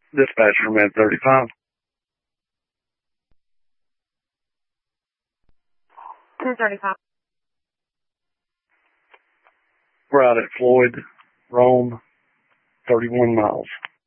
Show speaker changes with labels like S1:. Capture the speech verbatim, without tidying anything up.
S1: Dispatch from Med thirty-five.
S2: Med thirty-five.
S1: We're out at Floyd, Rome, thirty-one miles.